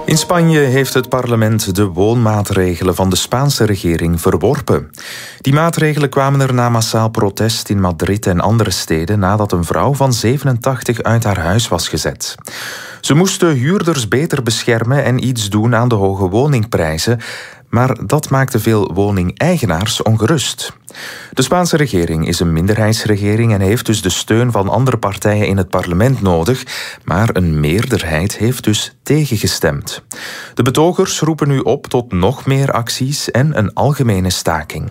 In Spanje heeft het parlement de woonmaatregelen van de Spaanse regering verworpen. Die maatregelen kwamen er na massaal protest in Madrid en andere steden nadat een vrouw van 87 uit haar huis was gezet. Ze moesten huurders beter beschermen en iets doen aan de hoge woningprijzen, maar dat maakte veel woningeigenaars ongerust. De Spaanse regering is een minderheidsregering en heeft dus de steun van andere partijen in het parlement nodig, maar een meerderheid heeft dus tegengestemd. De betogers roepen nu op tot nog meer acties en een algemene staking.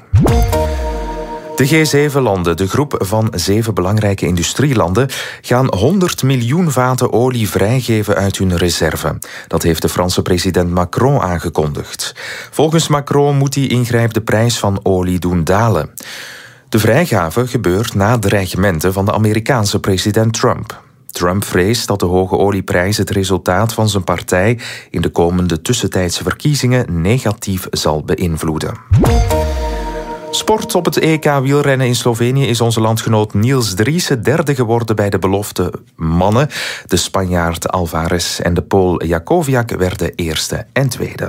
De G7-landen, de groep van 7 belangrijke industrielanden, gaan 100 miljoen vaten olie vrijgeven uit hun reserve. Dat heeft de Franse president Macron aangekondigd. Volgens Macron moet die ingrijp de prijs van olie doen dalen. De vrijgave gebeurt na dreigementen van de Amerikaanse president Trump. Trump vreest dat de hoge olieprijs het resultaat van zijn partij in de komende tussentijdse verkiezingen negatief zal beïnvloeden. Sport op het EK wielrennen in Slovenië is onze landgenoot Niels Driessen derde geworden bij de belofte mannen. De Spanjaard Alvarez en de Pool Jakowiak werden eerste en tweede.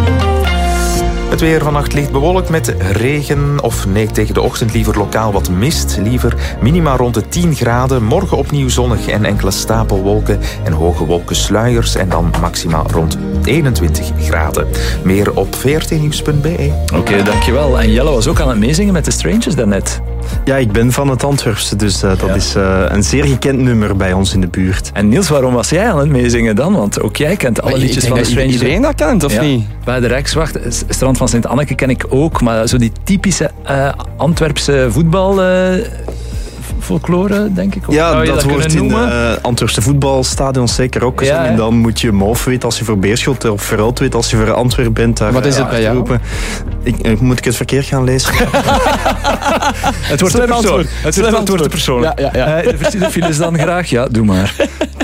Het weer vannacht licht bewolkt met regen, of nee, tegen de ochtend liever lokaal wat mist. Liever minima rond de 10 graden. Morgen opnieuw zonnig en enkele stapelwolken en hoge wolkensluiers. En dan maxima rond 21 graden. Meer op vrtnieuws.be. Oké, dankjewel. En Jelle was ook aan het meezingen met The Strangers daarnet. Ja, ik ben van het Antwerpse, dus dat is een zeer gekend nummer bij ons in de buurt. En Niels, waarom was jij aan het meezingen dan? Want ook jij kent alle liedjes van The Strangers. Iedereen dat kent, of niet? Bij de Rijkswacht, Strand van Sint-Anneke ken ik ook, maar zo die typische Antwerpse voetbal... folklore, denk ik. Ja, dat wordt in Antwerpse voetbalstadions zeker ook gezongen. Ja, en dan moet je Moof weten als je voor Beerschot of Verhout weet als je voor Antwerp bent. Daar, wat is het bij jou? Roepen. Moet ik het verkeerd gaan lezen? Het wordt de persoon. Ja. De files dan graag? Ja, doe maar.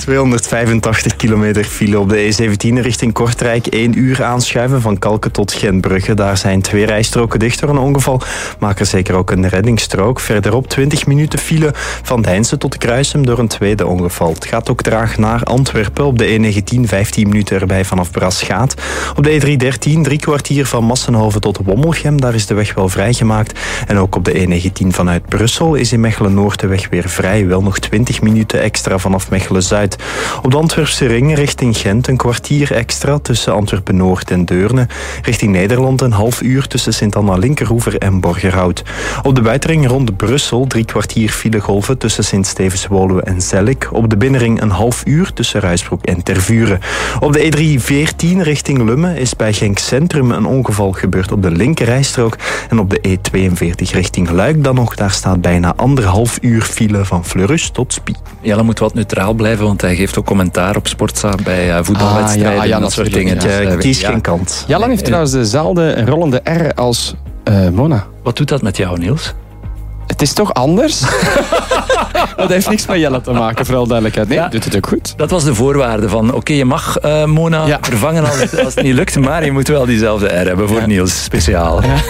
285 kilometer file op de E17 richting Kortrijk. 1 uur aanschuiven van Kalken tot Gentbrugge. Daar zijn 2 rijstroken dicht door een ongeval. Maak er zeker ook een reddingsstrook. Verderop 20 minuten file van Deinzen tot Kruisem door een tweede ongeval. Het gaat ook traag naar Antwerpen. Op de E19 15 minuten erbij vanaf Braschaat. Op de E313 3 kwartier van Massenhoven tot Wommelgem. Daar is de weg wel vrijgemaakt. En ook op de E19 vanuit Brussel is in Mechelen-Noord de weg weer vrij. Wel nog 20 minuten extra vanaf Mechelen-Zuid. Op de Antwerpse ring richting Gent een kwartier extra tussen Antwerpen-Noord en Deurne. Richting Nederland een half uur tussen Sint-Anna-Linkerhoever en Borgerhout. Op de buitenring rond Brussel 3 kwartier filegolven tussen Sint-Stevens-Woluwe en Zellik. Op de binnenring een half uur tussen Ruisbroek en Tervuren. Op de E314 richting Lummen is bij Genk Centrum een ongeval gebeurd op de linkerrijstrook. En op de E42 richting Luik dan nog, daar staat bijna 1,5 uur file van Fleurus tot Spie. Ja, dan moet wat neutraal blijven, want hij geeft ook commentaar op Sportza bij voetbalwedstrijden en dat soort dingen. Ik kies geen kant. Jan heeft trouwens dezelfde rollende R als Mona. Wat doet dat met jou, Niels? Het is toch anders? Dat heeft niks met Jelle te maken, vooral duidelijkheid. Nee, doet het ook goed. Dat was de voorwaarde van, oké, je mag Mona vervangen als het niet lukt, maar je moet wel diezelfde R hebben voor Niels, speciaal. Ja.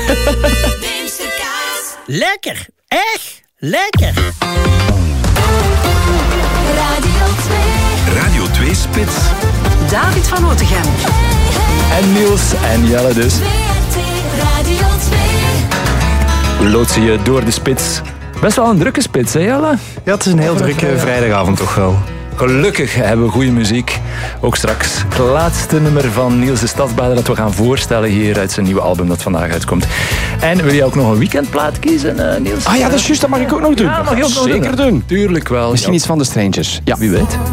Lekker, echt lekker. Radio 2 Spits. David van Otegem. En Niels en Jelle dus. Radio 2. We loodsen je door de spits. Best wel een drukke spits, hè Jelle? Ja, het is een heel drukke vrijdagavond toch wel. Gelukkig hebben we goede muziek. Ook straks het laatste nummer van Niels de Stadsbader dat we gaan voorstellen hier uit zijn nieuwe album dat vandaag uitkomt. En wil je ook nog een weekendplaat kiezen, Niels? Ah ja, dat is juist, dat mag ik ook nog doen. Ja, mag je ook nog zeker doen. Tuurlijk wel. Misschien iets van de Strangers. Ja, wie weet.